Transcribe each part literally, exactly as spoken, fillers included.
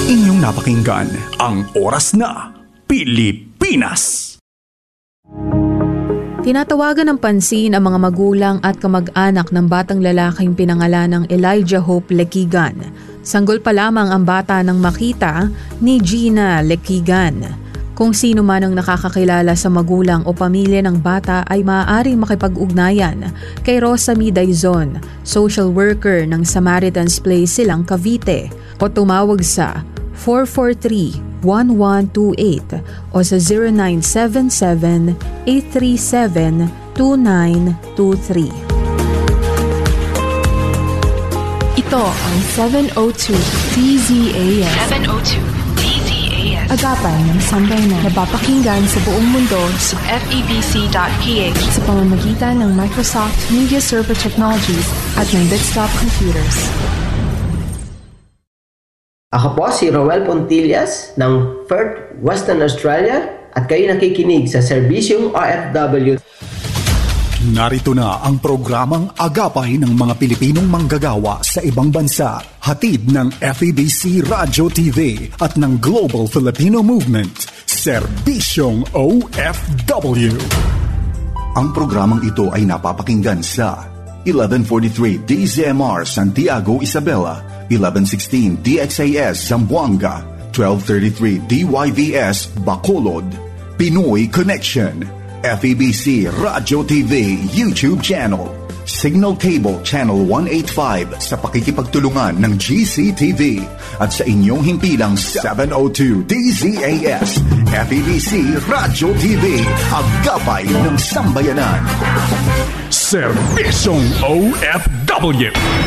Inyong napakinggan ang Oras na Pilipinas. Tinatawagan ng pansin ang mga magulang at kamag-anak ng batang lalaking pinangalanang Elijah Hope Lekigan. Sanggol pa lamang ang bata nang makita ni Gina Lekigan. Kung sino man ang nakakakilala sa magulang o pamilya ng bata ay maaaring makipag-ugnayan kay Rosamie Daizon, social worker ng Samaritan's Place Silang Cavite, o tumawag sa four four three, one one two eight o sa zero nine seven seven, eight three seven, two nine two three. Ito ang seven oh two D Z A S. seven oh two D Z A S. Agapay ng sambayanan. Napapakinggan sa buong mundo sa F E B C dot P H sa pamamagitan ng Microsoft Media Server Technologies at ng desktop computers. Ako po si Roel Pontillas ng Perth, Western Australia at kayo nakikinig sa Serbisyong O F W. Narito na ang programang Agapay ng mga Pilipinong manggagawa sa ibang bansa. Hatid ng F E B C Radio T V at ng Global Filipino Movement, Serbisyong O F W. Ang programang ito ay napapakinggan sa eleven forty-three D Z M R Santiago, Isabela, eleven sixteen D X A S Zamboanga, twelve thirty-three D Y V S Bacolod, Pinoy Connection, F E B C Radio T V YouTube channel, Signal Cable Channel one eighty-five sa pakikipagtulungan ng G C T V at sa inyong himpilang seven oh two D Z A S, F E B C Radio T V, Agapay ng Sambayanan. Serbisyong O F W.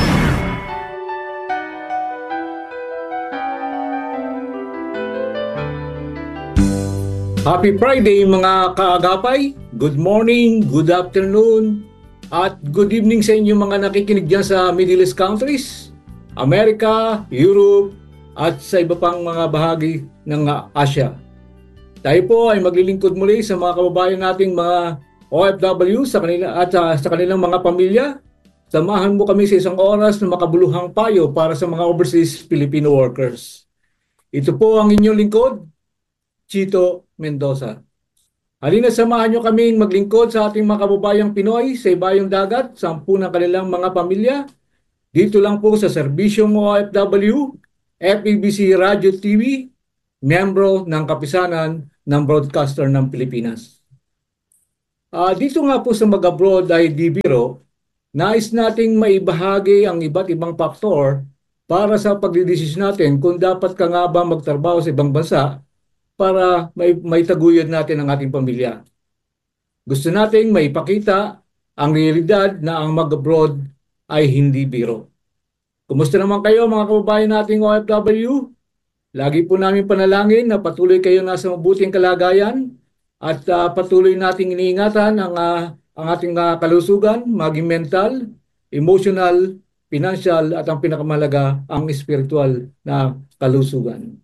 Happy Friday mga kaagapay. Good morning, good afternoon, at good evening sa inyo mga nakikinig dyan sa Middle East countries, Amerika, Europe, at sa iba pang mga bahagi ng Asia. Tayo po ay maglilingkod muli sa mga kababayan nating mga O F W sa kanila at uh, sa kanilang mga pamilya. Samahan mo kami sa isang oras na makabuluhang payo para sa mga overseas Filipino workers. Ito po ang inyong lingkod, Chito Mendoza. Halina, samahan nyo kaming maglingkod sa ating mga kababayang Pinoy sa ibayong dagat, sampu ng kanilang mga pamilya. Dito lang po sa Serbisyong O F W, F E B C Radio T V, miyembro ng kapisanan ng broadcaster ng Pilipinas. Uh, dito nga po sa mag-abroad ay di biro, nais nating maibahagi ang iba't ibang faktor para sa pagdidesisyon natin kung dapat ka nga ba magtrabaho sa ibang bansa para may, may taguyod natin ang ating pamilya. Gusto nating maipakita ang realidad na ang mag-abroad ay hindi biro. Kumusta naman kayo mga kababayan nating O F W? Lagi po namin panalangin na patuloy kayo nasa mabuting kalagayan at uh, patuloy nating iniingatan ang, uh, ang ating uh, kalusugan, maging mental, emotional, financial at ang pinakamalaga, ang spiritual na kalusugan.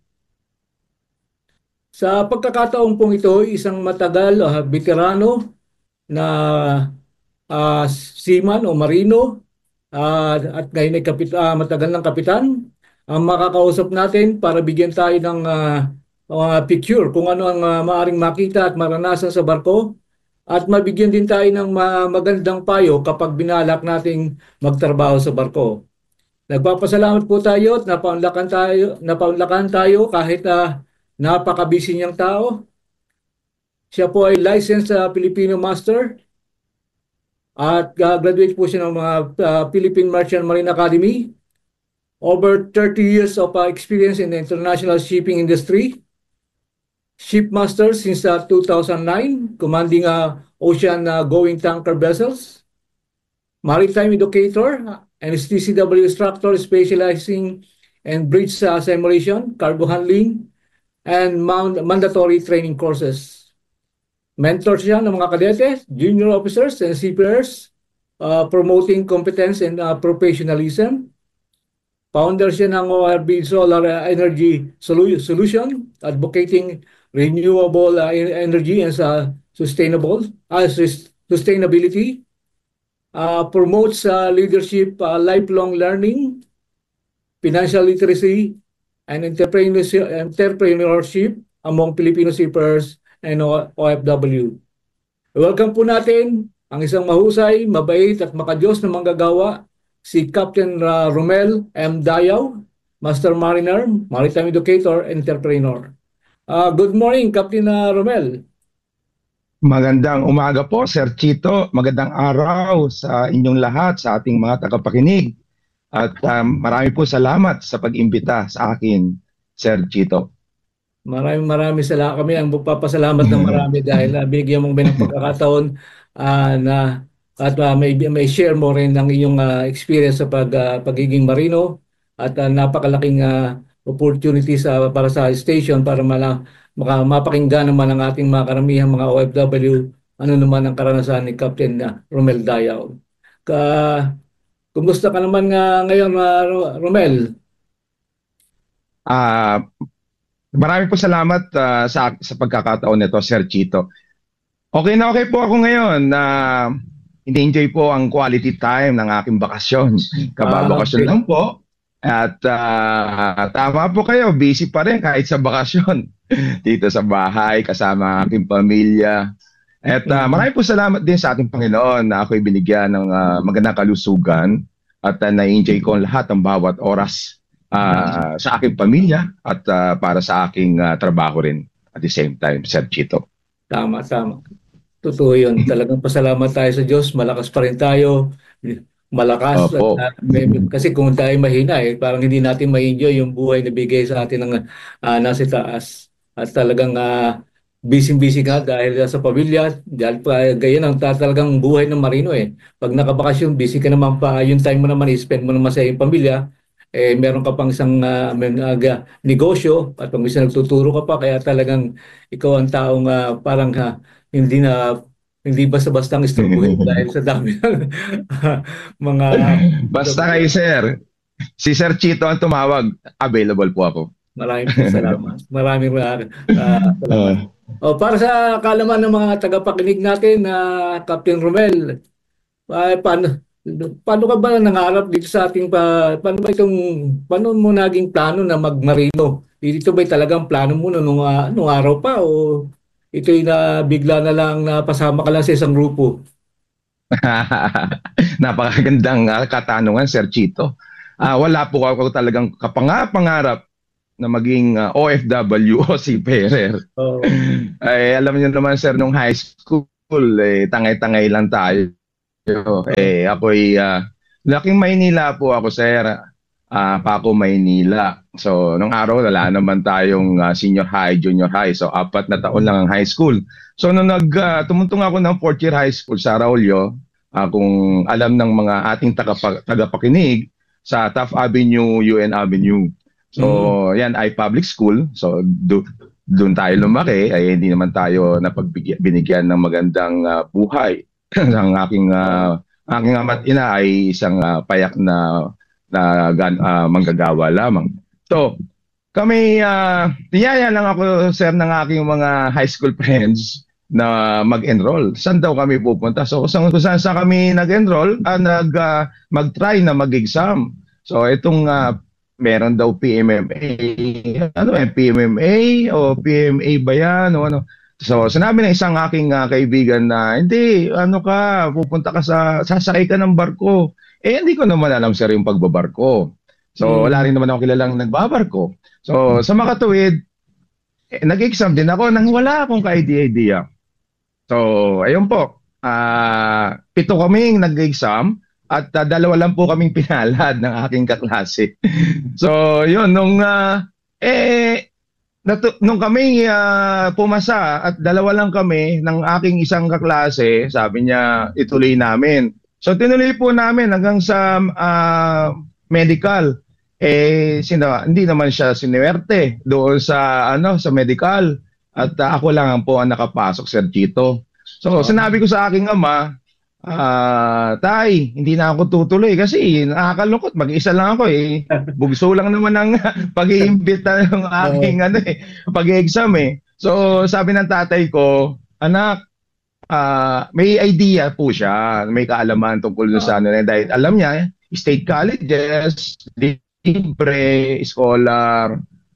Sa pagkakataon pong ito, isang matagal uh, veterano na uh, seaman o marino uh, at ngayon ay kapit, uh, matagal ng kapitan ang makakausap natin para bigyan tayo ng uh, uh, picture kung ano ang uh, maaring makita at maranasan sa barko at mabigyan din tayo ng uh, magandang payo kapag binalak nating magtrabaho sa barko. Nagpapasalamat po tayo at napaunlakan tayo, napaunlakan tayo kahit na uh, napaka-busy niyang tao. Siya po ay licensed uh, Filipino Master at uh, graduate po siya ng mga uh, Philippine Merchant Marine Academy. Over thirty years of uh, experience in the international shipping industry. Shipmaster since uh, two thousand nine, commanding uh, ocean-going uh, tanker vessels. Maritime educator and T C W instructor specializing in bridge uh, simulation, cargo handling, and mandatory training courses. Mentor siya ng mga kadete, junior officers, and seafarers, uh, promoting competence and uh, professionalism. Founder siya ng O R B Solar Energy Solution, advocating renewable uh, energy and uh, sustainable uh, sustainability. Uh, promotes uh, leadership, uh, lifelong learning, financial literacy, and entrepreneurship, entrepreneurship among Filipino seafarers and O F W. Welcome po natin ang isang mahusay, mabait at makadiyos na manggagawa, si Captain uh, Romel M. Dayaw, Master Mariner, Maritime Educator, Entrepreneur. Uh, good morning, Captain uh, Romel. Magandang umaga po, Sir Chito. Magandang araw sa inyong lahat, sa ating mga tagapakinig. At um, marami po salamat sa pag-imbita sa akin, Sir Chito. Maraming maraming salamat. Kami ang magpapasalamat ng marami dahil uh, binigyan mong ng pagkakataon uh, na at uh, may, may share mo rin ng iyong uh, experience sa pag, uh, pagiging marino at uh, napakalaking uh, opportunities uh, para sa station para malang Maka, mapakinggan naman ang ating mga karamihang mga O F W, ano naman ang karanasan ni Captain uh, Romel Dayaw. Ka, kumusta ka naman nga ngayon, uh, Romel? Uh, marami po salamat uh, sa, sa pagkakataon nito, Sir Chito. Okay na okay po ako ngayon. Uh, Ini-enjoy po ang quality time ng aking bakasyon. Kababakasyon ah, okay. lang po. At uh, tama po kayo, busy pa rin kahit sa bakasyon. Dito sa bahay, kasama ang aking pamilya. At uh, marami po salamat din sa ating Panginoon na ako'y binigyan ng uh, magandang kalusugan at uh, na-enjoy ko lahat ng bawat oras uh, sa aking pamilya at uh, para sa aking uh, trabaho rin at the same time, Sir Chito. Tama, tama. Totoo yun. Talagang pasalamat tayo sa Diyos. Malakas pa rin tayo. Malakas. At, uh, kasi kung tayo mahina, eh, parang hindi natin ma-enjoy yung buhay na bigay sa atin ng uh, nasa taas. At talagang uh, busy-busy ka dahil sa pamilya. Dahil pa ganyan ang talagang buhay ng marino eh. Pag nakabakasyon, busy ka naman pa. Yung time mo naman, i-spend mo naman sa iyong pamilya. Eh, meron ka pang isang uh, uh, negosyo at pag minsan nagtuturo ka pa. Kaya talagang ikaw ang taong uh, parang uh, hindi na hindi basta-basta ang istorbuhin dahil sa dami ng mga... Basta kayo, sir. Si Sir Chito ang tumawag. Available po ako. Maraming salamat. Maraming uh, salamat. O, para sa kaalaman ng mga tagapakinig natin, uh, Captain Romel, uh, paano, paano ka ba nangarap dito sa ating... Pa, paano ba itong... Paano mo naging plano na magmarino? Dito ba talagang plano mo nung, uh, nung araw pa o... Ito'y na bigla na lang na pasama ka lang sa isang grupo? Napakagandang uh, katanungan, Sir Chito. Uh, wala po ako talagang kapanga-pangarap na maging uh, O F W o seafarer. Oh. Eh, alam niyo naman, sir, nung high school, eh, tangay-tangay lang tayo. Eh, ako'y uh, laking Maynila po ako, sir. Uh, Paco, Maynila. So, nung araw, wala naman tayong uh, senior high, junior high. So, apat na taon lang ang high school. So, nung nag, uh, tumuntong ako ng fourth year high school sa Araulio, uh, kung alam ng mga ating tagapakinig, sa Taft Avenue, U N Avenue. So, mm-hmm. yan ay public school. So, do, doon tayo lumaki. Ay hindi naman tayo napagbinigyan ng magandang uh, buhay. Ang aking, uh, aking ama't ina ay isang uh, payak na na uh, manggagawa lamang. So, kami, uh, tiyaya lang ako, sir, ng aking mga high school friends na mag-enroll. Saan daw kami pupunta? So, kung saan sa kami nag-enroll, uh, nag, uh, mag-try na mag-exam. So, itong uh, meron daw P M M A. Ano eh, P M M A o P M A ba yan? O ano? So, sinabi ng isang aking uh, kaibigan na, hindi, ano ka, pupunta ka sa, sasakay ka ng barko. Eh, hindi ko naman alam, sir, yung pagbabarko. So, hmm. wala rin naman ako kilalang nagbabarko. So, sa makatuwid, eh, nag-exam din ako nang wala akong ka-idea-idea. So, ayun po. Uh, pito kaming nag-exam at uh, dalawa lang po kaming pinalad ng aking kaklase. So, yun, nung, uh, eh, natu- nung kami uh, pumasa at dalawa lang kami ng aking isang kaklase, sabi niya, ituloy namin. So, tinuloy po namin hanggang sa uh, medical. Eh, sino, hindi naman siya sinuwerte doon sa, ano, sa medical. At uh, ako lang po ang nakapasok, Sir Chito. So, oh. sinabi ko sa aking ama, uh, Tay, hindi na ako tutuloy kasi nakakalungkot. Mag-isa lang ako eh. Bugso lang naman ang pag-iimbita ng aking oh. ano, eh, pag-exam eh. So, sabi ng tatay ko, anak, Uh, may idea po siya, may kaalaman tungkol sa ano, dahil alam niya, state colleges, libre, scholar,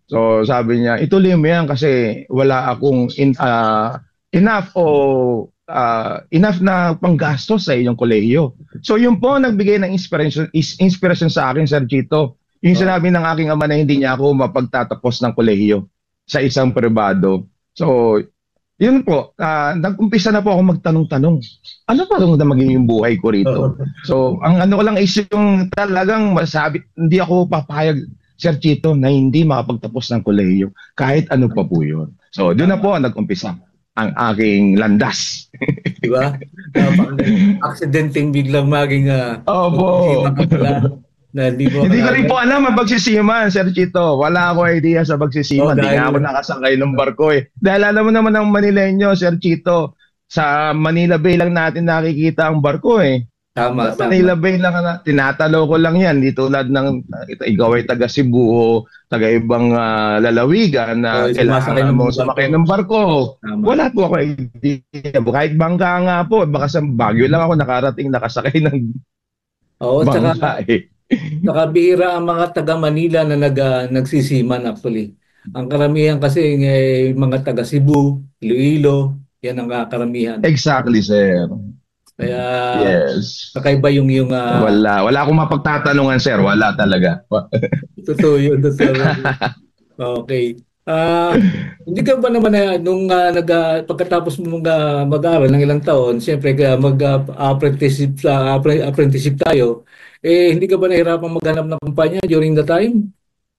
So sabi niya, ituloy mo yan kasi wala akong in, uh, enough o uh, enough na panggastos sa iyong kolehiyo. So yun po nagbigay ng inspiration, is inspiration sa akin, Sir Chito. Yung sinabi ng aking ama na hindi niya ako mapagtatapos ng kolehiyo sa isang pribado. So yun po, uh, nag-umpisa na po ako magtanong-tanong. Ano pa rin na maging yung buhay ko rito? So, ang ano ko lang is yung talagang masabi, hindi ako papayag, Sir Chito, na hindi makapagtapos ng kolehiyo. Kahit ano pa po yun. So, doon na po nag-umpisa ang aking landas. Diba? Uh, aksidenteng biglang maging uh, Opo. Na hindi ko, hindi ko rin po alam ang pagsisiman, Sir Chito. Wala ako idea sa pagsisiman. Hindi oh, nga ako nakasakay ng barko eh. Dahil alam mo naman ang Manileño, Sir Chito, sa Manila Bay lang natin nakikita ang barko eh. Tama, sa Manila tama. Bay lang, tinatalo ko lang yan. Di tulad ng ikaw ay taga Cebu o taga ibang uh, lalawigan na oh, kailangan mo sumakay ng barko. Tama. Wala po ako idea. Kahit bangka nga po, baka sa Baguio lang ako nakarating nakasakay ng oh, bangka tsaka, eh. Nakabihira ang mga taga Manila na nag, uh, nagsisiman actually. Ang karamihan kasi eh, mga taga Cebu, Iloilo, yan ang uh, karamihan. Exactly, sir. Kaya yes. Kakaiba yung yung uh, wala, wala akong mapagtatanungan, sir. Wala talaga. Totoo yun, totoo. Okay. Ah, uh, hindi ka ba naman na nung uh, nag uh, pagkatapos mo uh, mag-aaral ng ilang taon, siyempre uh, mag-apprenticeship uh, uh, apprenticeship tayo, eh hindi ka ba nahirapang maghanap ng kumpanya during the time?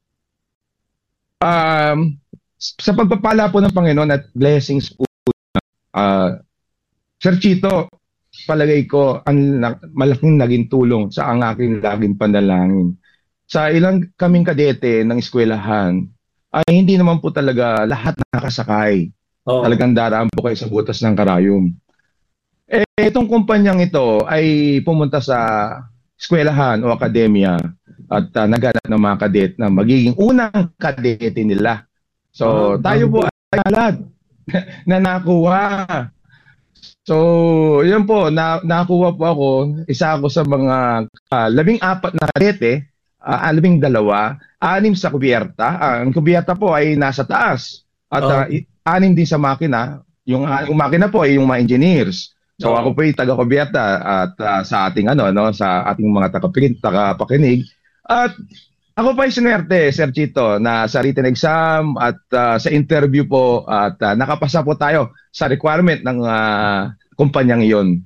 Um, sa pagpapala po ng Panginoon at blessings po, uh, Sir Chito, palagay ko ang malaking naging tulong sa ang aking laging panalangin. Sa ilang kaming kadete ng eskwelahan, ay hindi naman po talaga lahat nakasakay. Oh. Talagang daraan po kayo sa butas ng karayom. Eh, itong kumpanyang ito ay pumunta sa eskwelahan o akademya at uh, naghanap ng mga kadet na magiging unang kadete nila. So, oh, tayo po ay alad na nakuha. So, yun po, na, nakuha po ako, isa ako sa mga uh, labing apat na kadete, uh, labing dalawa, anim sa kubierta. Uh, ang kubierta po ay nasa taas. At oh. uh, anim din sa makina. Yung, uh, yung makina po ay yung mga engineers. So oh. ako po ay taga-kubierta at uh, sa ating ano no sa ating mga tagapakinig. At ako pa ay sinwerte, Sir Chito, na sa written exam at uh, sa interview po at uh, nakapasa po tayo sa requirement ng uh, kumpanyang iyon.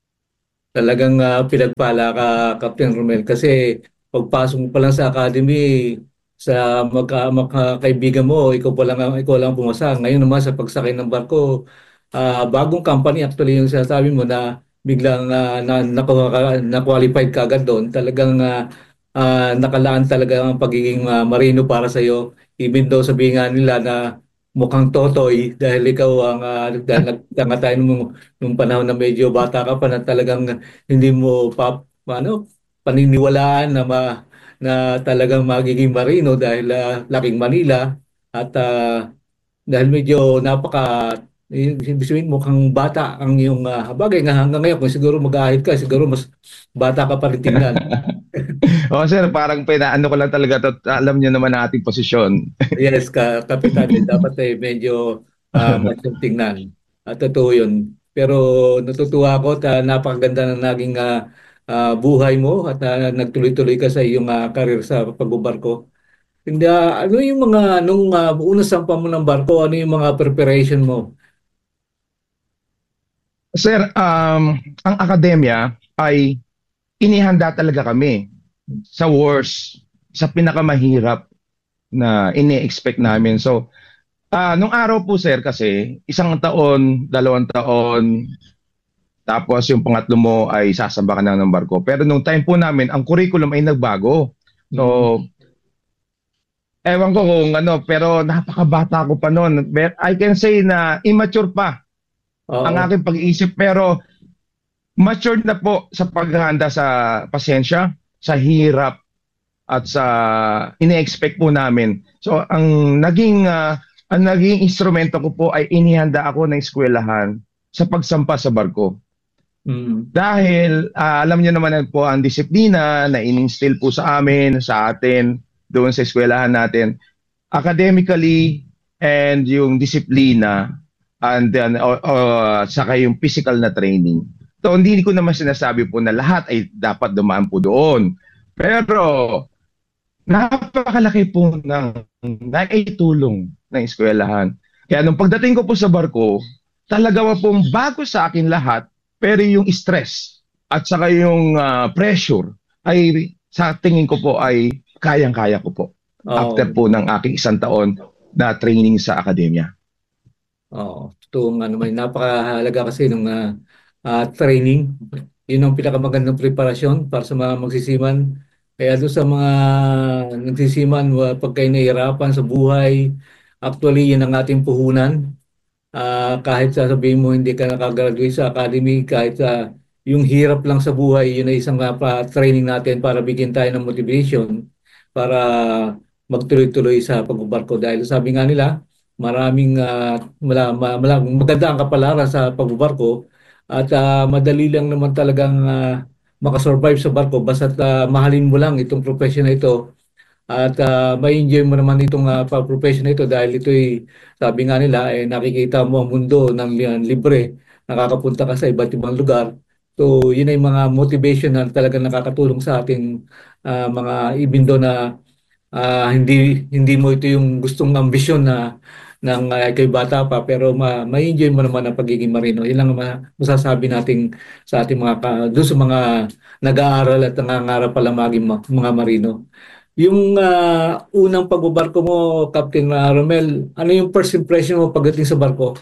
Talagang uh, pinagpala ka, Captain Romel, kasi pagpasok mo pa lang sa academy, sa magka, magkakaibigan mo, ikaw pa lang, ikaw lang pumasa. Ngayon naman sa pagsakay ng barko, uh, bagong company actually yung sinasabi mo na biglang uh, na, na, na qualified ka agad doon. Talagang uh, uh, nakalaan talaga ang pagiging uh, marino para sa iyo. Even though sabihin nga nila na mukhang totoy dahil ikaw ang uh, nagtanga tayo nung, nung panahon na medyo bata ka pa na talagang hindi mo pa, ano, paniniwalaan na ma, na talagang magiging marino dahil uh, laking Manila at uh, dahil medyo napaka ibig sabihin mukhang bata ang yung uh, bagay nga hanggang ngayon kung siguro mag-aahit ka siguro mas bata ka pa rin tingnan. Oh sir, parang pinaano ko lang talaga to, alam niyo naman ang ating posisyon. Yes, ka kapitan dapat eh medyo uh, mas tingnan. At totoo yun. Pero natutuwa ako at napakaganda ng naging uh, uh, buhay mo at uh, nagtuloy-tuloy ka sa iyong uh, karir sa pagbubarko. Hindi, uh, ano yung mga nung uh, unang sampa mo ng barko, ano yung mga preparation mo? Sir, um, ang akademya ay inihanda talaga kami sa worst, sa pinakamahirap na ini-expect namin. So, uh, nung araw po sir kasi, isang taon, dalawang taon, tapos yung pangatlo mo ay sasamba ka na ng barko. Pero nung time po namin, ang curriculum ay nagbago. So, mm-hmm. ewan ko kung ano, pero napakabata ko pa noon. But I can say na immature pa Uh-oh. ang aking pag-iisip. Pero mature na po sa paghahanda sa pasensya, sa hirap, at sa ine-expect po namin. So, ang naging, uh, ang naging instrumento ko po ay inihanda ako ng eskwelahan sa pagsampa sa barko. Mm. Dahil uh, alam niyo naman po ang disiplina na in-instill po sa amin, sa atin, doon sa eskwelahan natin. academically and yung disiplina and then uh, uh, saka yung physical na training. So hindi ko naman sinasabi po na lahat ay dapat dumaan po doon. Pero napakalaki po ng naitulong ng eskwelahan. Kaya nung pagdating ko po sa barko, talaga pong bago sa akin lahat, pero yung stress at saka yung uh, pressure ay sa tingin ko po ay kayang-kaya ko po. Oh. After po ng aking isang taon na training sa akademya. Oo, totoo nga naman. Napakahalaga kasi ng uh, uh, training. Yun ang pinakamagandang preparasyon para sa mga magsisiman. Kaya doon sa mga nagsisiman, uh, pag kayo nahihirapan sa buhay, actually yun ang ating puhunan. Uh, kahit sasabihin mo hindi ka nakagraduate sa academy, kahit uh, yung hirap lang sa buhay, yun ay isang uh, training natin para bigyan tayo ng motivation para magtuloy-tuloy sa pagbabarko. Dahil sabi nga nila, maraming uh, mala, mala, maganda ang kapalaran sa pagbabarko at uh, madali lang naman talagang uh, makasurvive sa barko basta't uh, mahalin mo lang itong profession na ito at uh, may enjoy mo naman itong uh, profession na ito dahil ito'y sabi nga nila eh, nakikita mo ang mundo ng uh, libre, nakakapunta ka sa iba't ibang lugar. So yun ay mga motivation na talagang nakakatulong sa ating uh, mga ibindo na Uh, hindi hindi mo ito yung gustong ambisyon na ng uh, kay bata pa pero ma, ma-enjoy mo naman ang pagiging marino. Yun lang ma, masasabi natin sa ating mga ka, doon sa mga nag-aaral at nangangarap pala maging mga marino. Yung uh, unang pagbabarko mo, Captain uh, Romel, ano yung first impression mo pagdating sa barko?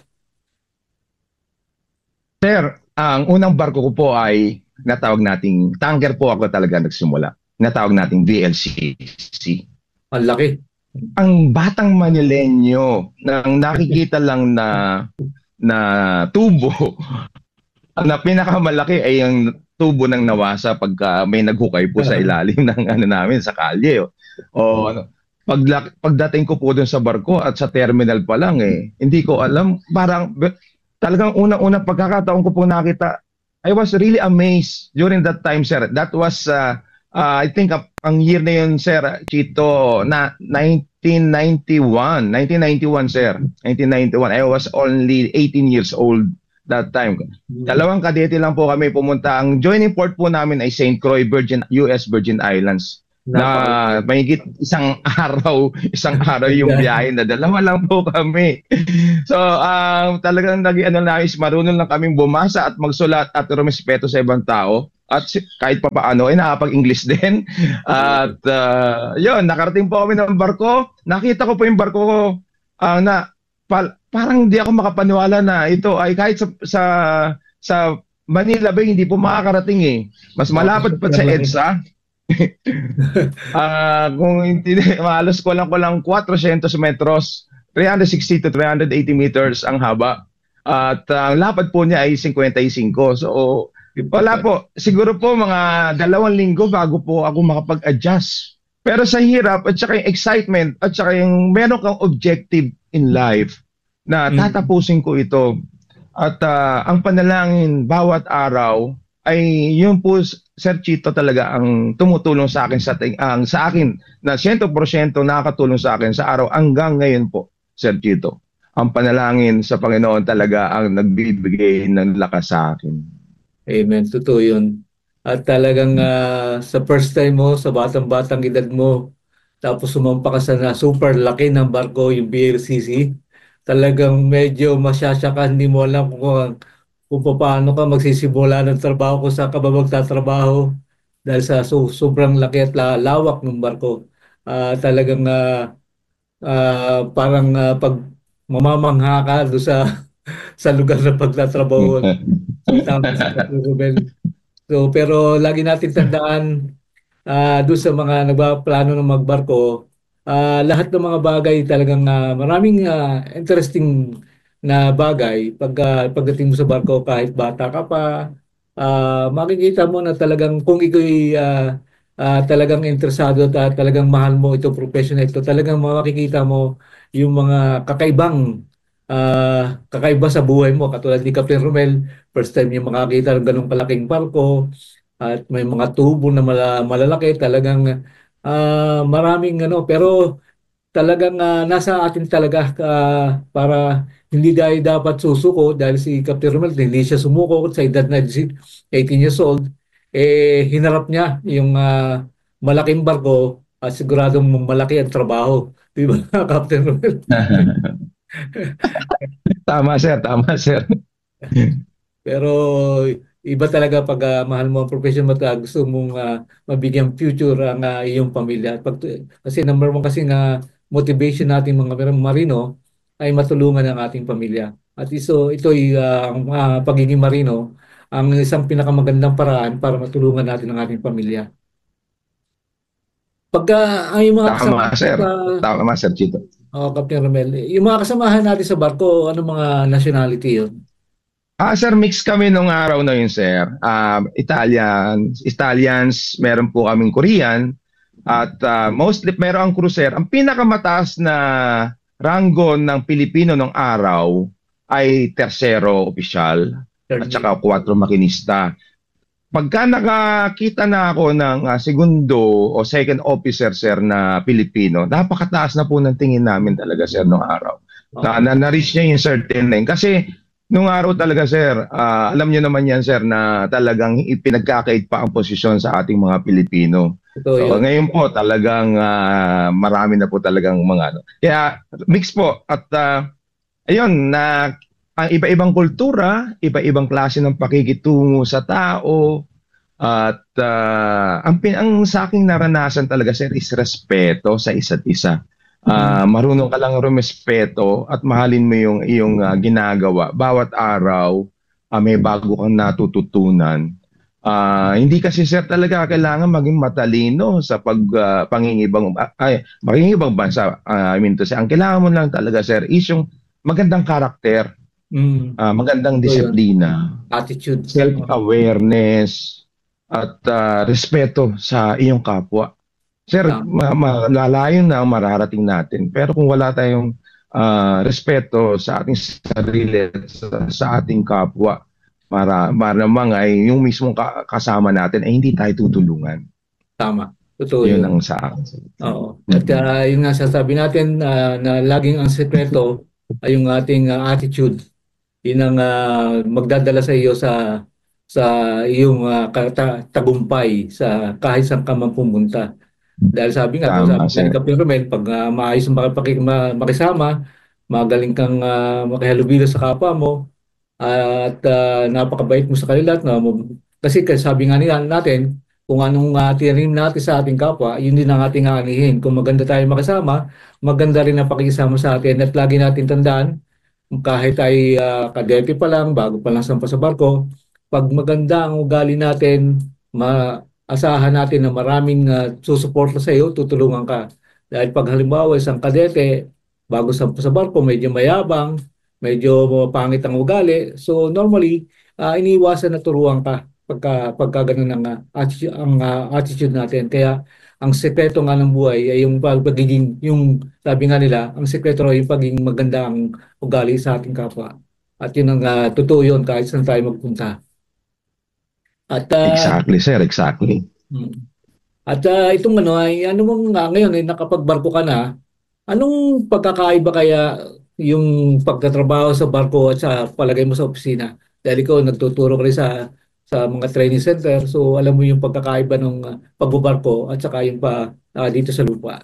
Sir, ang unang barko ko po ay natawag nating tanker po ako talaga nagsimula. Natawag nating V L C C. Ang laki. Ang batang Manileño nang nakikita lang na na tubo na pinakamalaki ay ang tubo ng Nawasa pagka may naghukay po sa ilalim ng ano namin sa kalye. O, o ano, pag, pagdating ko po doon sa barko at sa terminal pa lang eh, hindi ko alam, parang talagang unang-unang pagkakataon ko po nakita, I was really amazed during that time, sir. That was uh, Uh, I think uh, ang year na yun, sir, Chito, na nineteen ninety-one. nineteen ninety-one, sir. nineteen ninety-one. I was only eighteen years old that time. Dalawang kadete lang po kami pumunta. Ang joining port po namin ay Saint Croix, Virgin, U S Virgin Islands. Na mahigit isang araw, isang araw yung biyahe na dalawa lang po kami. So, um, talagang naging ano na is marunong lang kaming bumasa at magsulat at rumespeto sa ibang tao. At kahit pa paano, ay nakapag-English din. At uh, yun, nakarating po kami ng barko. Nakita ko po yung barko ko uh, na pa, parang hindi ako makapaniwala na ito ay kahit sa sa, sa Manila Bay, hindi po makakarating eh. Mas malapad pa sa EDSA. uh, kung hindi, mahalos ko lang ko lang four hundred metros, three sixty to three eighty meters ang haba. At ang uh, lapad po niya ay fifty-five. So, wala po. Siguro po mga dalawang linggo bago po ako makapag-adjust. Pero sa hirap at saka yung excitement at saka yung meron kang objective in life na tatapusin ko ito. At uh, ang panalangin bawat araw ay yun po, Sir Chito, talaga ang tumutulong sa akin sa, ang, sa akin na one hundred percent nakakatulong sa akin sa araw hanggang ngayon po, Sir Chito. Ang panalangin sa Panginoon talaga ang nagbibigay ng lakas sa akin. Amen. Totoo yun. At talagang uh, sa first time mo, sa batang-batang edad mo, tapos sumampa ka sa na super laki ng barko, yung V L C C, talagang medyo masyasya ka, hindi mo alam kung, kung paano ka magsisimula ng trabaho kung saan ka ba magtatrabaho dahil sa so, sobrang laki at la, lawak ng barko. Uh, talagang uh, uh, parang uh, pag mamamangha ka doon sa sa lugar na pagtatrabaho. So, pero lagi natin tandaan uh, doon sa mga nagpaplano ng magbarko, uh, lahat ng mga bagay talagang uh, maraming uh, interesting na bagay pag, uh, pagdating mo sa barko kahit bata ka pa, uh, makikita mo na talagang kung iko'y uh, uh, talagang interesado at uh, talagang mahal mo itong profession na ito, talagang makikita mo yung mga kakaibang Uh, kakaiba sa buhay mo, katulad ni Captain Romel, first time niya makakita ng ganong kalaking barko at may mga tubo na mala, malalaki, talagang uh, maraming ano, pero talagang uh, nasa atin talaga uh, para hindi dahil dapat susuko dahil si Captain Romel hindi siya sumuko sa edad na eighteen years old, eh hinarap niya yung uh, malaking barko at siguradong malaki ang trabaho. Di ba, Captain Romel? Tama sir, tama sir. Pero iba talaga pag uh, mahal mo ang profession mo at gusto mong uh, mabigyan future ang uh, iyong pamilya. Pag, kasi number one kasi nga motivation natin mga marino ay matulungan ang ating pamilya. At iso, ito ay uh, ang uh, pagiging marino ang isang pinakamagandang paraan para matulungan natin ang ating pamilya. Pagka uh, yung mga tama kasama, sir, uh, tama sir Chito. Oh, Captain Romel, yung mga kasamahan natin sa barko, ano mga nationality yun? Ah, sir, mix kami nung araw na yun, sir. Um, Italians, Italians, meron po kaming Korean, at uh, mostly meron ang cruiser. Ang pinakamataas na ranggo ng Pilipino nung araw ay tersero opisyal at saka kwatro makinista. Pagka nakakita na ako ng uh, segundo o second officer, sir, na Pilipino, napakataas na po ng tingin namin talaga, sir, nung araw. Okay. Na, na, na-reach niya yung certain line. Kasi nung araw talaga, sir, uh, alam niyo naman yan, sir, na talagang ipinagkakait pa ang posisyon sa ating mga Pilipino. Ito, so, ngayon po, talagang uh, marami na po talagang mga ano. Kaya, mix po. At, uh, ayun, na ang iba-ibang kultura, iba-ibang klase ng pakikitungo sa tao. At uh, ang, ang sa aking naranasan talaga, sir, is respeto sa isa't isa. Uh, marunong ka lang rumespeto at mahalin mo yung iyong uh, ginagawa. Bawat araw, uh, may bago kang natututunan. Uh, hindi kasi, sir, talaga kailangan maging matalino sa pag uh, pangingibang ay pangingibang bansa. Uh, I mean to say, ang kailangan mo lang talaga, sir, is yung magandang karakter, mm. uh, magandang disiplina, attitude, self-awareness, at uh, respeto sa iyong kapwa. Sir, ma- ma- lalayon na ang mararating natin. Pero kung wala tayong uh, respeto sa ating sarili, sa, sa ating kapwa, para maramang ay yung mismong kasama natin ay hindi tayo tutulungan. Tama. Totoo yun. Yun ang sa akin. Oo. At uh, yung nga sasabi natin uh, na laging ang sekreto ay yung ating uh, attitude. Yun ang uh, magdadala sa iyo sa sa iyong uh, tagumpay sa kahit saan ka man pumunta. Dahil sabi nga, Tama, sabi ni Captain Romel, pag uh, maayos ang makisama, magaling kang uh, makihalubilo sa kapwa mo, uh, at uh, napakabait mo sa kanila. No? Kasi sabi nga nila natin, kung anong uh, tinanim natin sa ating kapwa, yun din ang ating aanihin. Kung maganda tayo makisama, maganda rin ang pakikisama sa atin. At lagi natin tandaan, kahit ay uh, kadete pa lang, bago pa lang sampa sa barko, pag maganda ang ugali natin, ma asahan natin na maraming uh, susuporta sa iyo, tutulungan ka. Dahil pag halimbawa isang kadete, bago sa, sa barko, medyo mayabang, medyo pangit ang ugali. So normally, uh, iniiwasan na turuan ka pagka, pagka ganun ang, uh, attitude, ang uh, attitude natin. Kaya ang sekreto nga ng buhay ay yung pagiging, yung sabi nga nila, ang sekreto ay yung pagiging maganda ang ugali sa ating kapwa. At yun ang uh, totoo yun kahit saan tayo magpunta. At, uh, exactly, sir. Exactly. At uh, itong ano ay ano mong uh, ngayon ay nakapagbarko ka na, anong pagkakaiba kaya yung pagtatrabaho sa barko at sa palagay mo sa opisina? Dahil ikaw nagtuturo ka rin sa sa mga training center, so alam mo yung pagkakaiba ng uh, pagbabarko at saka yung pa uh, dito sa lupa.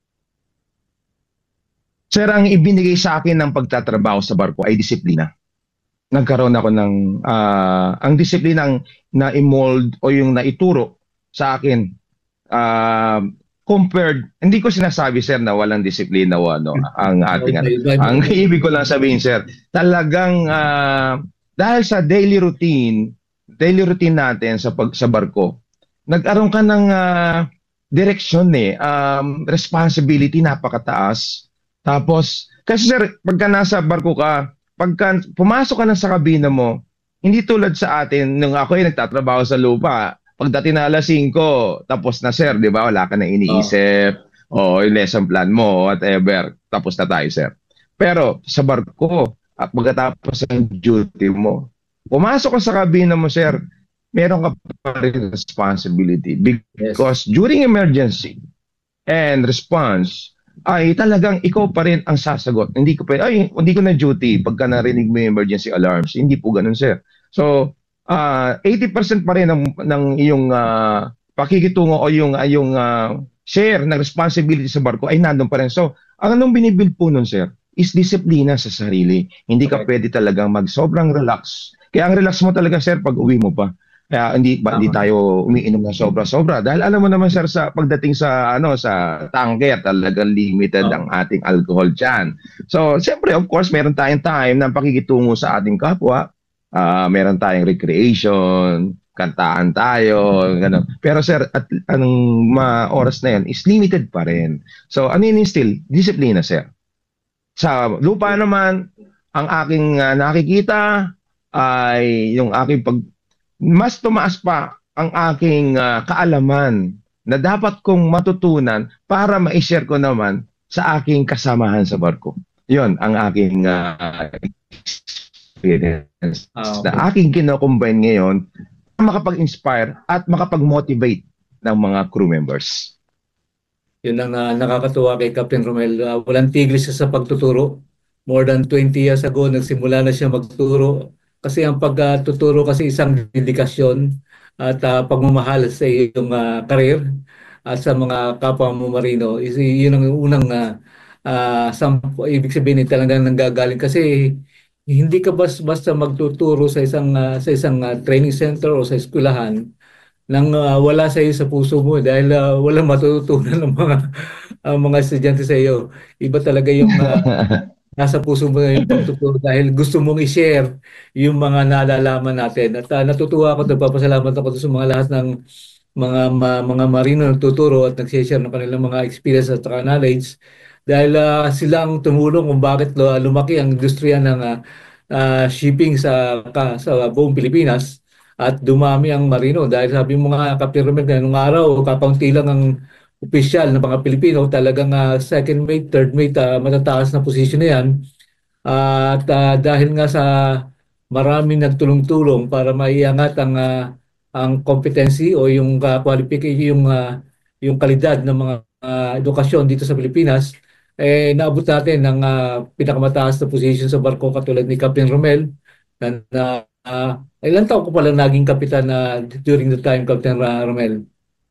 Sir, ang ibinigay sa akin ng pagtatrabaho sa barko ay disiplina. Nagkaroon ako ng uh, ang disiplinang na-mold o yung naituro sa akin uh, compared, hindi ko sinasabi, sir, na walang disiplina o ano ang ating okay, ano. Ang ibig ko lang sabihin, sir, talagang uh, dahil sa daily routine daily routine natin sa pag sa barko, nag-aroon ka ng uh, direksyon eh, um, responsibility napakataas. Tapos kasi, sir, pagka nasa barko ka, pagka pumasok ka na sa kabina mo, hindi tulad sa atin, nung ako ay nagtatrabaho sa lupa, pagdating na alas singko, tapos na, sir, di ba? Wala ka na iniisip, oh. o yung lesson plan mo, whatever, tapos na tayo, sir. Pero sa barko, at pagkatapos ng duty mo, pumasok ka sa kabina mo, sir, meron ka pa rin responsibility. Because yes. during emergency and response, ay talagang ikaw pa rin ang sasagot. Hindi ko pa, ay, hindi ko na duty pagka narinig mo yung emergency alarms. Hindi po ganun, sir. So, uh, eighty percent pa rin ng, ng iyong uh, pakikitungo o yung, uh, yung uh, share ng responsibility sa barko ay nandun pa rin. So, ang anong binibuild po nun, sir, is disiplina sa sarili. Hindi ka okay. pwede talagang mag sobrang relax. Kaya ang relax mo talaga, sir, pag uwi mo pa. Kaya hindi ba hindi tayo umiinom ng sobra-sobra dahil alam mo naman sir sa pagdating sa ano sa tanker talagang limited oh. ang ating alcohol diyan. So siyempre of course meron tayong time ng pakikitungo sa ating kapwa. Uh, meron tayong recreation, kantaan tayo, ganun. Pero sir at anong ma oras na yan is limited pa rin. So ano yun still disiplina sir. Sa lupa naman ang aking uh, nakikita ay yung aking pag mas tumaas pa ang aking uh, kaalaman na dapat kong matutunan para ma-share ko naman sa aking kasamahan sa barko. Yon ang aking uh, experience oh, okay. na aking kino-combine ngayon para makapag-inspire at makapag-motivate ng mga crew members. Yun ang uh, nakakatuwa kay Captain Romel. Uh, walang tigil siya sa pagtuturo. More than twenty years ago, nagsimula na siya magtuturo. Kasi ang pagtuturo kasi isang dedikasyon at uh, pagmamahal sa iyong uh, career at sa mga kapwa mo marino. Is, yun ang unang uh, uh, sampo, ibig sabihin talagang nanggagaling kasi hindi ka bas, basta magtuturo sa isang uh, sa isang uh, training center o sa eskwelahan nang uh, wala sa iyo sa puso mo dahil uh, walang matututunan ng mga uh, mga estudyante sa iyo. Iba talaga yung uh, nasa puso mo yung pagtuturo dahil gusto mong i-share yung mga nalalaman natin. At uh, natutuwa ako at nagpapasalamat ako sa mga lahat ng mga ma, mga marino na nagtuturo at nag-share ng kanilang mga experience at knowledge dahil uh, silang tumulong kung bakit uh, lumaki ang industriya ng uh, uh, shipping sa, ka, sa buong Pilipinas at dumami ang marino dahil sabi mo nga Captain Romel na nung araw kakaunti lang ang opisyal ng mga Pilipino, talagang uh, second mate, third mate, uh, matataas na posisyon na yan. Uh, at uh, dahil nga sa maraming nagtulong-tulong para maiangat ang uh, ang competency o yung uh, qualification, yung, uh, yung kalidad ng mga uh, edukasyon dito sa Pilipinas, eh, naabot natin ng uh, pinakamataas na posisyon sa barko katulad ni Captain Romel. Na, uh, ilang taon ko pala naging kapitan uh, during the time, Captain uh, Romel?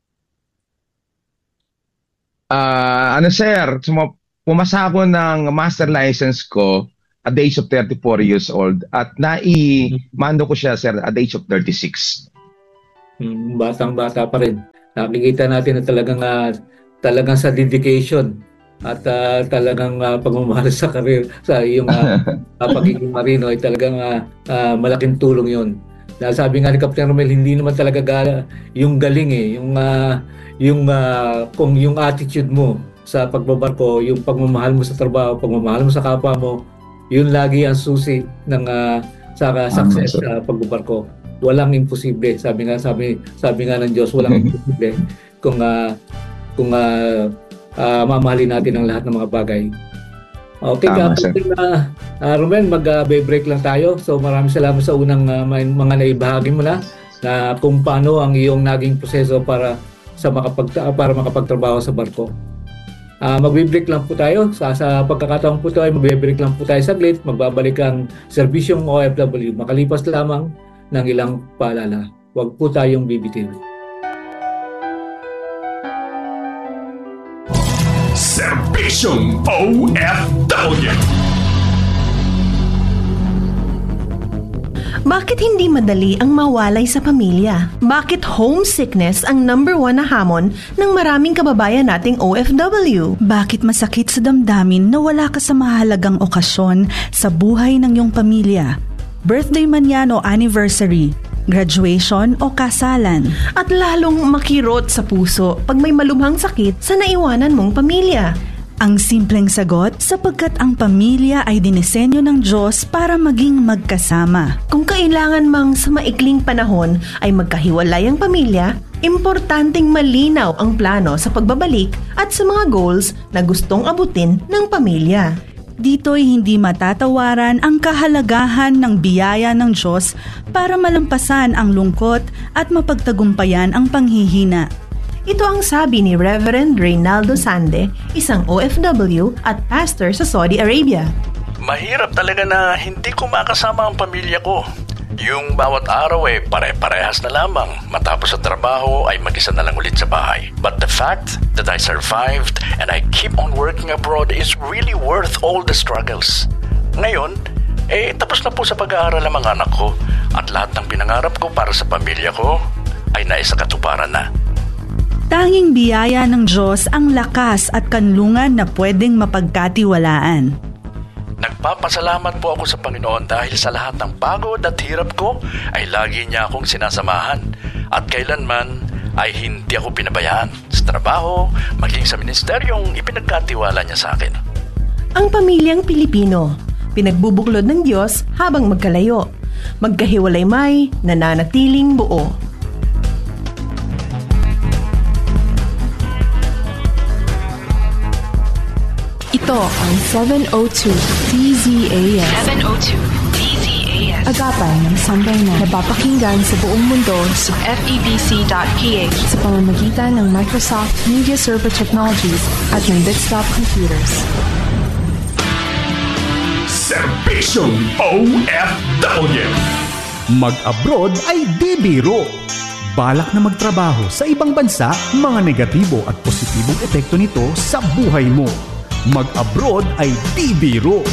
Uh, ano sir, pumasa ako ng master license ko at the age of thirty-four years old at nai-mando ko siya sir at the age of thirty-six. Hmm, batang-bata pa rin. Nakikita natin na talagang, uh, talagang sa dedication at uh, talagang uh, pagmamahal sa career, sa iyong uh, pagiging marino ay talagang uh, uh, malaking tulong yon. Dahil sabi nga ni Captain Romel, hindi naman talaga gala, yung galing eh, yung uh, yung uh, kung yung attitude mo sa pagbabarko, yung pagmamahal mo sa trabaho, pagmamahal mo sa kapwa mo, yun lagi ang susi ng uh, sa uh, success sa uh, pagbabarko. Walang imposible. Sabi nga sabi sabi nga ng Diyos, walang imposible kung uh, kung uh, uh, mamahalin natin ang lahat ng mga bagay. Okay, Captain uh, uh, Romel, mag-break uh, lang tayo. So maraming salamat sa unang uh, mga naibahagi mo na na kung paano ang iyong naging proseso para sa makapag para makapagtrabaho sa barko. Uh, magbe-break lang po tayo. Sa, sa pagkakataon po tayo, magbe-break lang po tayo saglit. Magbabalik ang serbisyong O F W. Makalipas lamang ng ilang paalala. Huwag po tayong bibitin. Serbisyong O F W. Bakit hindi madali ang mawalay sa pamilya? Bakit homesickness ang number one na hamon ng maraming kababayan nating O F W? Bakit masakit sa damdamin na wala ka sa mahalagang okasyon sa buhay ng iyong pamilya? Birthday man yan o anniversary, graduation o kasalan. At lalong makirot sa puso pag may malubhang sakit sa naiwanan mong pamilya. Ang simpleng sagot, sapagkat ang pamilya ay dinisenyo ng Diyos para maging magkasama. Kung kailangan mang sa maikling panahon ay magkahiwalay ang pamilya, importanteng malinaw ang plano sa pagbabalik at sa mga goals na gustong abutin ng pamilya. Dito'y hindi matatawaran ang kahalagahan ng biyaya ng Diyos para malampasan ang lungkot at mapagtagumpayan ang panghihina. Ito ang sabi ni Reverend Reynaldo Sande, isang O F W at pastor sa Saudi Arabia. Mahirap talaga na hindi ko makasama ang pamilya ko. Yung bawat araw ay pare-parehas na lamang. Matapos sa trabaho ay mag-isa na lang ulit sa bahay. But the fact that I survived and I keep on working abroad is really worth all the struggles. Ngayon, eh tapos na po sa pag-aaral ang mga anak ko at lahat ng pinangarap ko para sa pamilya ko ay naisakatuparan na. Tanging biyaya ng Diyos ang lakas at kanlungan na pwedeng mapagkatiwalaan. Nagpapasalamat po ako sa Panginoon dahil sa lahat ng pagod at hirap ko ay lagi niya akong sinasamahan at kailanman ay hindi ako pinabayaan sa trabaho maging sa ministeryong ipinagkatiwala niya sa akin. Ang pamilyang Pilipino, pinagbubuklod ng Diyos habang magkalayo, magkahiwalay may nananatiling buo. Ito ang seven oh two D Z A S. seven oh two D Z A S. Agapay ng sambayanan na napapakinggan sa buong mundo sa F E B C dot P H sa pamamagitan ng Microsoft Media Server Technologies at ng desktop computers. Serbisyong O F W. Mag-abroad ay di biro. Balak na magtrabaho sa ibang bansa, mga negatibo at positibong epekto nito sa buhay mo. Mag-abroad ay di biro.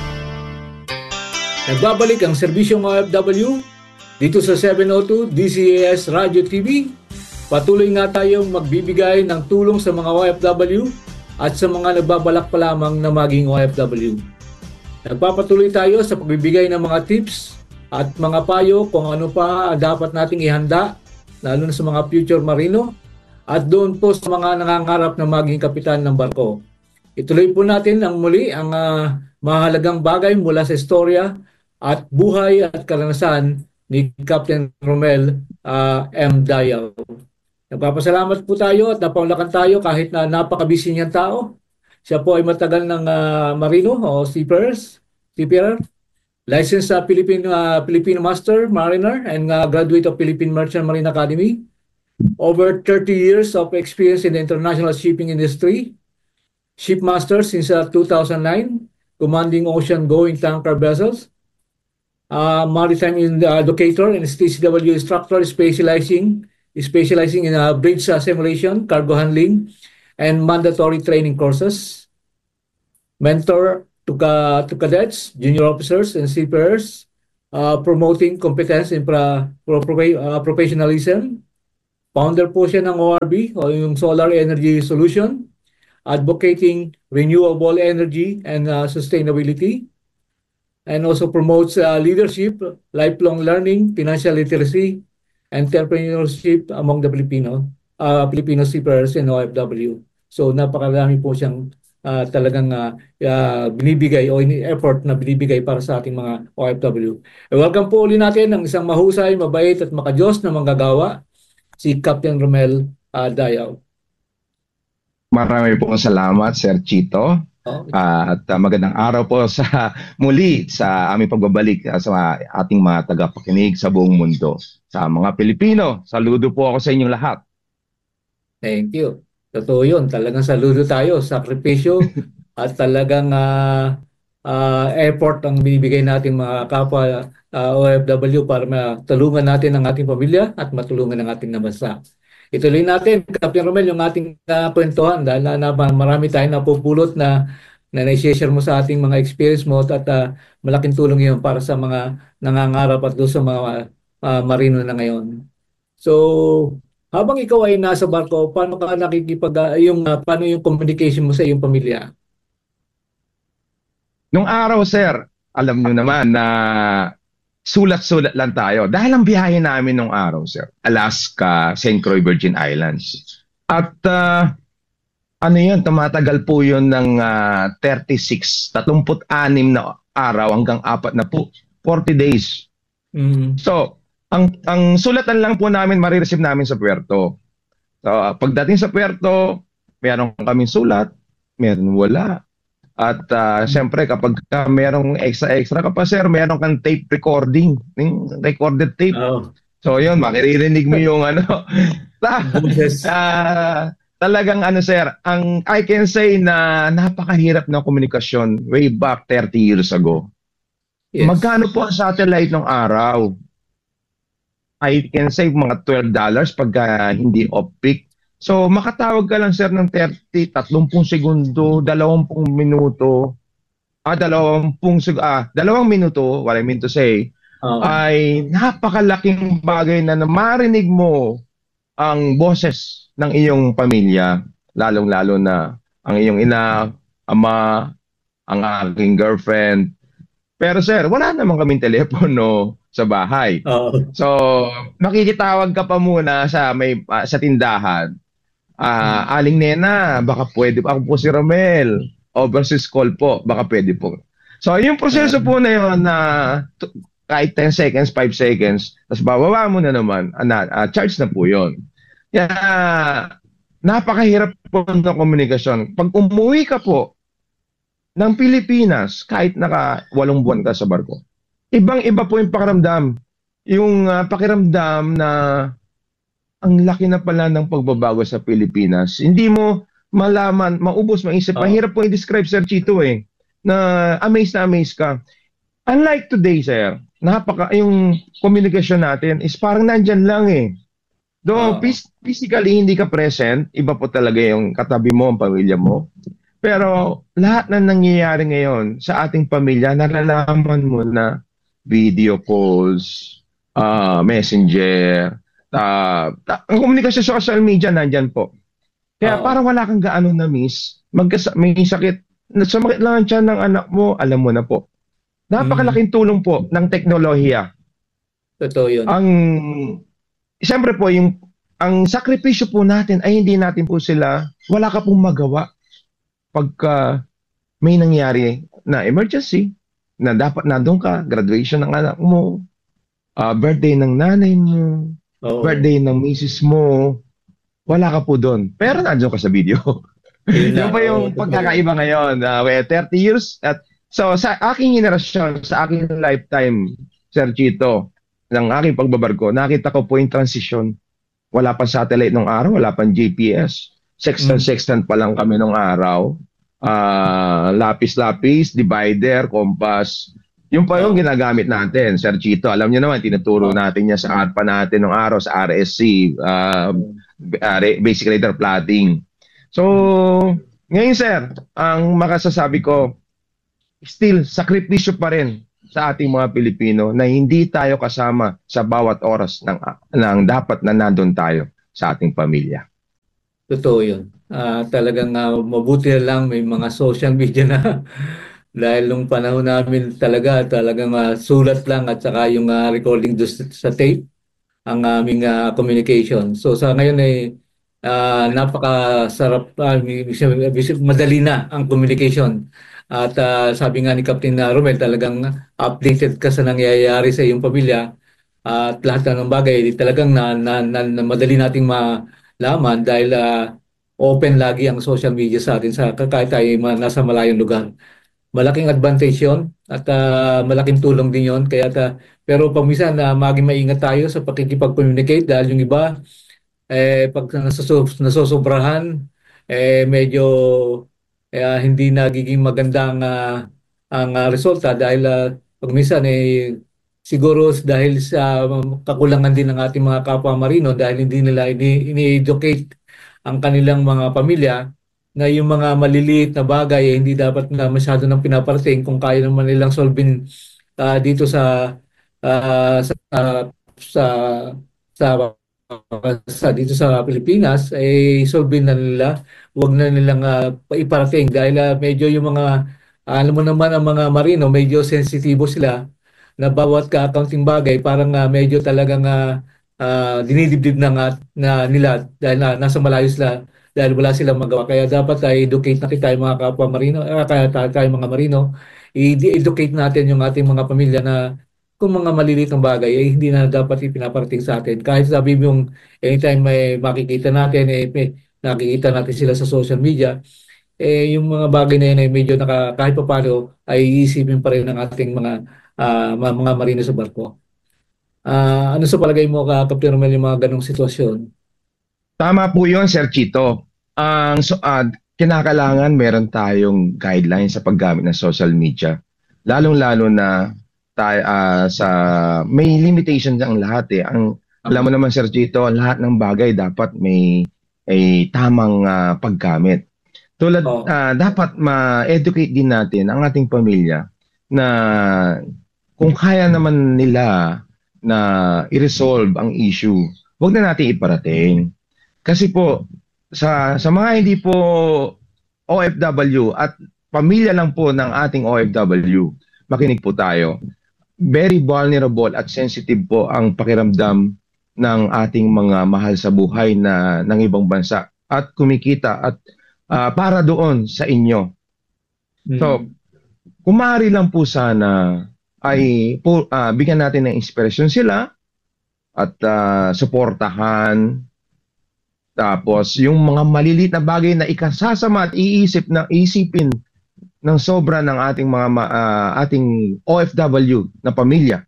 Nagbabalik ang serbisyong O F W dito sa seven oh two D Z A S Radio T V. Patuloy nga tayong magbibigay ng tulong sa mga O F W at sa mga nagbabalak pa lamang na maging O F W. Nagpapatuloy tayo sa pagbibigay ng mga tips at mga payo kung ano pa dapat nating ihanda, lalo na sa mga future marino at doon po sa mga nangangarap na maging kapitan ng barko. Ituloy po natin ang muli ang uh, mahalagang bagay mula sa istorya at buhay at karanasan ni Captain Romel uh, M. Dayaw. Nagpapasalamat po tayo at napaulakan tayo kahit na napakabisi niyang tao. Siya po ay matagal ng uh, marino o seafarers, seafarer, licensed sa uh, Philippine, uh, Filipino Master Mariner and uh, graduate of Philippine Merchant Marine Academy. Over thirty years of experience in the international shipping industry. Shipmaster since uh, two thousand nine, commanding ocean-going tanker vessels. Uh, maritime educator and T C W instructor specializing specializing in uh, bridge uh, simulation, cargo handling, and mandatory training courses. Mentor to, uh, to cadets, junior officers, and seafarers, uh, promoting competence in pra, pro, pro, uh, professionalism. Founder po siya ng O R B, o yung Solar Energy Solution, advocating renewable energy and uh, sustainability, and also promotes uh, leadership, lifelong learning, financial literacy, entrepreneurship among the Filipino uh, Filipino seafarers and O F W. So napakarami po siyang uh, talagang uh, uh, binibigay o effort na binibigay para sa ating mga O F W. E welcome po ulit natin ang isang mahusay, mabait at makadiyos na manggagawa, si Captain Romel uh, Dayaw. Marami pong salamat, Sir Chito. Uh, at uh, magandang araw po sa muli sa aming pagbabalik uh, sa ating mga tagapakinig sa buong mundo. Sa mga Pilipino, saludo po ako sa inyong lahat. Thank you. Totoo yun. Talagang saludo tayo. Sakripisyo at talagang uh, uh, effort ang binibigay natin mga kapwa uh, O F W para matulungan natin ang ating pamilya at matulungan ang ating bansa. Ituloy natin, Captain Romel, yung ating uh, kwentuhan dahil na, na marami tayong napupulot na na na-share mo sa ating mga experience mo at uh, malaking tulong yun para sa mga nangangarap at doon sa mga uh, marino na ngayon. So, habang ikaw ay nasa barko, paano ka nakikipag, uh, yung, uh, paano yung communication mo sa iyong pamilya? Nung araw, sir, alam nyo naman na sulat-sulat lang tayo. Dahil ang biyahe namin nung araw, sir, Alaska, Saint Croix Virgin Islands. At uh, ano yun, tumatagal po yun ng uh, thirty-six, thirty-six na araw hanggang apat na po, forty days. Mm-hmm. So, ang ang sulatan lang po namin, marireceive namin sa puerto. So, uh, pagdating sa puerto, meron kaming sulat, meron wala. At uh, siyempre kapag uh, merong extra-extra ka pa, sir, meron kang tape recording, recorded tape. Oh. So yun, makiririnig mo yung ano, uh, talagang ano sir, ang I can say na napakahirap ng komunikasyon way back thirty years ago. Yes. Magkano po ang satellite ng araw? I can say mga twelve dollars pag uh, hindi off-peak. So makatawag ka lang sir ng thirty, thirty segundo, twenty minuto, ah, twenty, ah, dalawang minuto, what I mean to say, uh-huh. ay napakalaking bagay na marinig mo ang boses ng iyong pamilya, lalong-lalo na ang iyong ina, ama, ang aking girlfriend. Pero sir, wala naman kaming telepono sa bahay. Uh-huh. So, makikitawag ka pa muna sa may uh, sa tindahan. Uh, uh-huh. Aling Nena, baka pwede ako po si Romel. Overseas call po, baka pwede po. So, yung proseso uh-huh. po na yun na uh, kahit ten seconds, five seconds, tapos bababa mo na naman, uh, uh, charge na po yun. Kaya, napakahirap po ng komunikasyon. Pag umuwi ka po ng Pilipinas, kahit naka walong buwan ka sa barko, ibang-iba po yung pakiramdam. Yung uh, pakiramdam na ang laki na pala ng pagbabago sa Pilipinas. Hindi mo malaman, maubos, maisip. Oh. Mahirap po i-describe, Sir Chito, eh, na amazed na amazed ka. Unlike today, sir, napaka, yung communication natin is parang nandyan lang eh. Though uh, physically hindi ka present, iba po talaga yung katabi mo, ang pamilya mo. Pero lahat na nangyayari ngayon sa ating pamilya, nalalaman mo na video calls, uh, messenger, uh, ta- ang komunikasyon sa social media nandyan po. Kaya uh, parang wala kang gaano na miss, magkas- may sakit, sumakit lang ang tiyan ng anak mo, alam mo na po. Napakalaking tulong po ng teknolohiya. Totoo yun. Ang siyempre po, yung, ang sakripisyo po natin ay hindi natin po sila, wala ka pong magawa pagka may nangyari na emergency, na dapat nandun ka, graduation ng anak mo, uh, birthday ng nanay mo, oh. birthday ng misis mo, wala ka po doon. Pero nandun ka sa video. Yun pa yung pagkakaiba ngayon. Uh, thirty years, at so sa aking henerasyon, sa aking lifetime, Sir Chito, ng aking pagbabarko, nakita ko po yung transition. Wala pa satellite nung araw, wala pang G P S. Sextant-sextant pa lang kami nung araw. Uh, lapis-lapis, divider, compass. Yung pa yung ginagamit natin, Sir Chito. Alam niyo naman, tinuturo natin niya sa A R P A natin nung araw, sa R S C, uh, basic radar plotting. So, ngayon sir, ang makasasabi ko, still, sakripisyo pa rin sa ating mga Pilipino na hindi tayo kasama sa bawat oras ng, ng dapat na nandun tayo sa ating pamilya. Totoo yun. Uh, talagang uh, mabuti na lang may mga social media na dahil nung panahon namin talaga, talagang uh, sulat lang at saka yung uh, recording sa tape ang aming uh, communication. So sa ngayon ay uh, napakasarap, uh, madali na ang communication. At uh, sabi nga ni Captain Romel, talagang updated ka sa nangyayari sa iyong pamilya uh, at lahat ng bagay talagang na, na, na, na madali nating malaman dahil uh, open lagi ang social media sa atin sa kahit tayo nasa malayong lugar. Malaking advantage yun at uh, malaking tulong din yun. Kaya, uh, pero pag minsan uh, maging maingat tayo sa pakikipag-communicate dahil yung iba eh, pag nasos- nasosobrahan eh, medyo kaya hindi nagiging magandang uh, ang uh, resulta dahil uh, pag minsan eh, siguro dahil sa um, kakulangan din ng ating mga kapwa marino dahil hindi nila ini- ini-educate ang kanilang mga pamilya na yung mga maliliit na bagay eh, hindi dapat na masyado nang pinaparating kung kaya naman nilang solvin uh, dito sa, uh, sa sa sa sa dito sa Pilipinas ay eh, solvin na nila, wag na nilang uh, iparating dahil uh, medyo yung mga uh, alam mo naman ang mga marino medyo sensitibo sila na bawat ka-accounting bagay parang uh, medyo talagang uh, uh, dinidibdib na nga na nila dahil na, nasa malayo sila dahil wala silang magawa. Kaya dapat ay uh, educate natin tayo mga kapwa marino, uh, kaya tayo, tayo mga marino, i-educate natin yung ating mga pamilya na kung mga maliliit ng bagay, eh, hindi na dapat ipinaparating sa atin. Kahit sabi mo yung anytime may makikita natin, eh, may nakikita natin sila sa social media, eh, yung mga bagay na yun ay medyo naka, kahit pa paano ay iisipin pa rin ng ating mga uh, mga marino sa barko. Uh, ano sa palagay mo, Captain Romel, yung mga ganong sitwasyon? Tama po yun, Sir Chito. Ang so, uh, kinakailangan meron tayong guidelines sa paggamit ng social media. Lalong-lalo na tayo, uh, sa may limitation ang lahat eh. Ang, alam mo naman, Sir Chito, lahat ng bagay dapat may ay tamang uh, paggamit. Tulad, oh. uh, dapat ma-educate din natin ang ating pamilya na kung kaya naman nila na i-resolve ang issue, huwag na natin iparating. Kasi po, sa, sa mga hindi po O F W at pamilya lang po ng ating O F W, makinig po tayo. Very vulnerable at sensitive po ang pakiramdam ng ating mga mahal sa buhay na ng ibang bansa at kumikita at uh, para doon sa inyo. Mm. So, kung maaari lang po sana ay po, uh, bigyan natin ng inspirasyon sila at uh, suportahan. Tapos, yung mga maliliit na bagay na ikasasama at iisip na isipin ng sobra ng ating mga uh, ating O F W na pamilya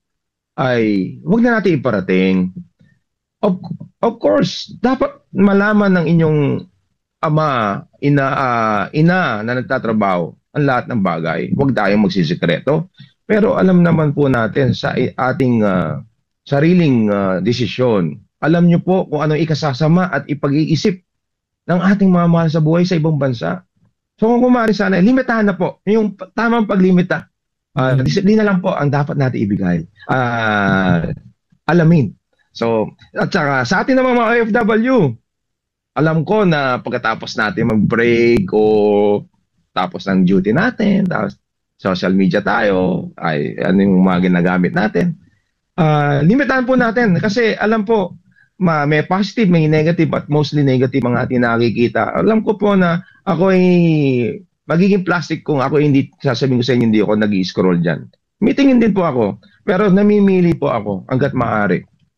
ay huwag na natin iparating. Of, of course, dapat malaman ng inyong ama, ina, uh, ina na nagtatrabaho ang lahat ng bagay. Huwag tayong magsisikreto. Pero alam naman po natin sa ating uh, sariling uh, desisyon. Alam nyo po kung ano ikasasama at ipag-iisip ng ating mga mahal sa buhay sa ibang bansa. So kung kumari sana, limitahan na po. Yung tamang paglimita. Uh, disiplina lang po ang dapat natin ibigay. Uh, alamin. So, at saka sa atin naman mga O F W, alam ko na pagkatapos natin mag-break o tapos ng duty natin, tapos social media tayo, ay ano yung mga ginagamit natin. Uh, limitahan po natin kasi alam po, Ma, may positive, may negative at mostly negative ang ating nakikita. Alam ko po na ako ay magiging plastic kung ako hindi, sasabihin ko sa inyo, hindi ako nag-i-scroll dyan. Mitingin din po ako, pero namimili po ako hanggat maaari.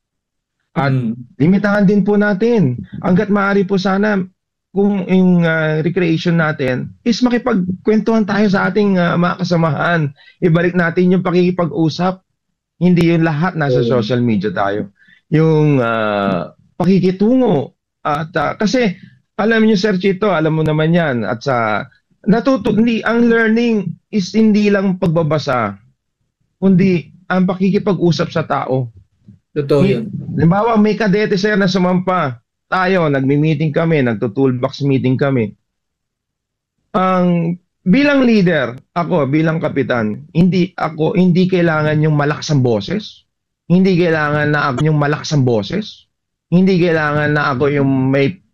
At mm. limitahan din po natin hanggat maaari po sana kung yung uh, recreation natin is makipagkwentuhan tayo sa ating uh, mga kasamahan. Ibalik natin yung pakikipag-usap. Hindi yung lahat nasa mm. social media tayo. Yung uh, pakikitungo at uh, kasi alam niyo Sir Chito, alam mo naman yan at sa natuto hindi ang learning is hindi lang pagbabasa kundi ang pakikipag-usap sa tao. Totoo yun. Halimbawa may kadete sir na sumampa, tayo nagmi-meeting kami, nagto-toolbox meeting kami. Ang bilang leader, ako bilang kapitan, hindi ako hindi kailangan yung malakas ang boses. Hindi kailangan na ako yung malakas ang boses. Hindi kailangan na ako yung may